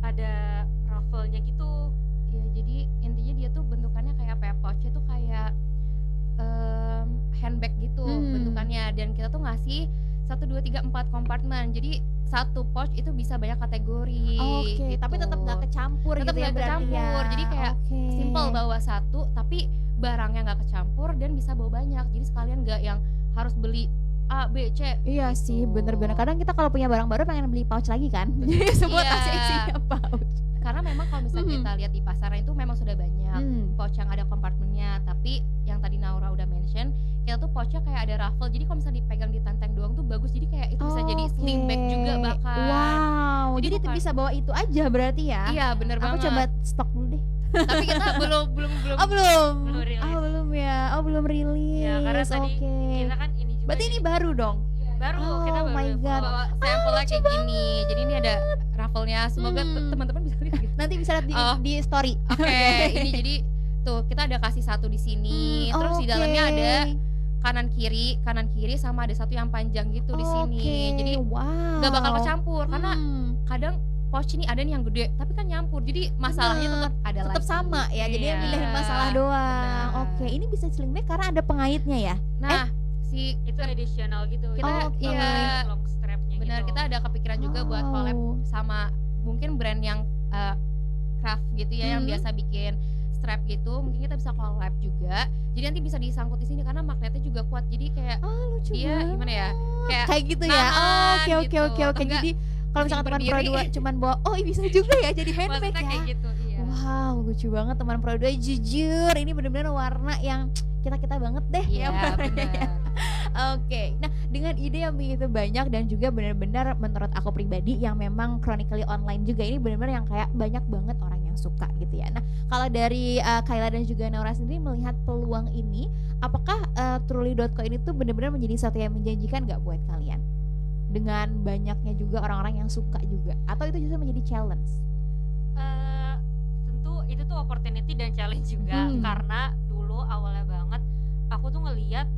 ada ruffle-nya gitu. Ya jadi intinya dia tuh bentukannya kayak pouch-nya tuh kayak handbag gitu bentukannya, dan kita tuh ngasih 1, 2, 3, 4 kompartemen. Jadi satu pouch itu bisa banyak kategori. Oke, gitu. tapi tetap nggak kecampur Tetap gitu ya nggak berarti kecampur. ya. Jadi kayak simple bawa satu, tapi barangnya nggak kecampur dan bisa bawa banyak. Jadi sekalian nggak yang harus beli A, B, C. Iya gitu. sih, bener-bener. Kadang kita kalau punya barang baru pengen beli pouch lagi kan. Jadi semua Iya. tasnya isinya pouch. Karena memang kalau misalnya kita lihat di pasaran itu memang sudah banyak pouch yang ada kompartemennya. Tapi yang tadi Naura udah mention, kita tuh pouchnya kayak ada ruffle. Jadi kalau misalnya dipegang ditenteng doang tuh bagus. Jadi kayak itu bisa jadi sling bag juga bahkan. Wow, jadi bukan- bisa bawa itu aja berarti ya. Iya bener Aku banget. coba stok dulu deh. Tapi kita belum Oh belum. Belum rilis. Oh belum ya. Oh belum rilis. Ya karena tadi Oke. kita kan ini juga. Berarti ini baru dong. baru Oh kita baru my God. bawa sampelnya kayak gini. Jadi ini ada ruffle-nya. Semoga teman-teman bisa lihat gitu. Nanti bisa lihat di story. Oke, ini jadi tuh kita ada kasih satu di sini. Terus di dalamnya ada kanan kiri sama ada satu yang panjang gitu di sini. Jadi wow. nggak bakal kecampur karena kadang pouch ini ada nih yang gede tapi kan nyampur. Jadi masalahnya tetap ada tetap lagi. sama ya. Jadi yang Iya. milihin masalah doang. Benar. Oke, ini bisa sling bag karena ada pengaitnya ya. Nah, si itu additional gitu. Kita- Itu iya. long strapnya benar gitu. kita ada kepikiran juga buat collab sama mungkin brand yang craft gitu ya yang biasa bikin strap gitu. Mungkin kita bisa collab juga. Jadi nanti bisa disangkut di sini karena magnetnya juga kuat. Jadi kayak Lucu dia banget. gimana ya? Kayak gitu ya. nahan Oke. gitu. Atau enggak Jadi kalau misalkan teman Pro berdiri. 2 cuman bawa bisa juga ya jadi handbag Maksudnya ya. kayak gitu, iya. Wow, lucu banget teman Pro 2. Jujur, ini benar-benar warna yang kita banget deh Iya, ya. benar. Oke, nah dengan ide yang begitu banyak dan juga benar-benar menurut aku pribadi yang memang chronically online juga ini benar-benar yang kayak banyak banget orang yang suka gitu ya. Nah kalau dari Kayla dan juga Naura sendiri melihat peluang ini, apakah Truly.co ini tuh benar-benar menjadi sesuatu yang menjanjikan nggak buat kalian? Dengan banyaknya juga orang-orang yang suka juga, atau itu justru menjadi challenge? Tentu itu tuh opportunity dan challenge juga karena dulu awalnya banget aku tuh ngeliat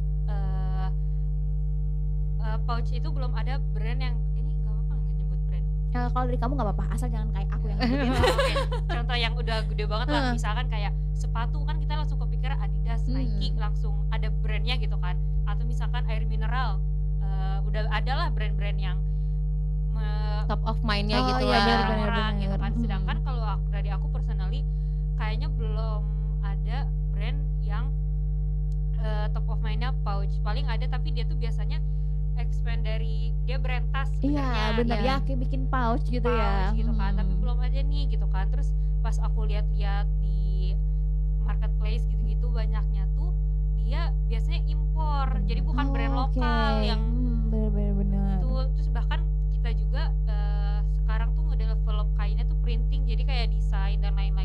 pouch itu belum ada brand yang ini nggak apa-apa nggak nyebut brand. Kalau dari kamu nggak apa-apa, asal jangan kayak aku yang nyebutin. Oke. Contoh yang udah gede banget lah, misalkan kayak sepatu kan kita langsung kepikir Adidas, Nike, langsung ada brandnya gitu kan. Atau misalkan air mineral, udah ada lah brand-brand yang Top of mind-nya gitu iya, lah. orang gitu kan. Sedangkan kalau dari aku personally kayaknya belum ada brand yang top of mind-nya pouch. Paling ada tapi dia tuh biasanya expand dari dia brand tas Iya sebenarnya. benar Iya. ya, kayak bikin pouch gitu ya. Pouch gitu kan, tapi belum ada nih gitu kan. Terus pas aku lihat-lihat di marketplace gitu-gitu banyaknya tuh dia biasanya impor, jadi bukan brand lokal yang benar. tuh. Terus bahkan kita juga sekarang tuh ngedevelop kainnya tuh printing, jadi kayak desain dan lain-lain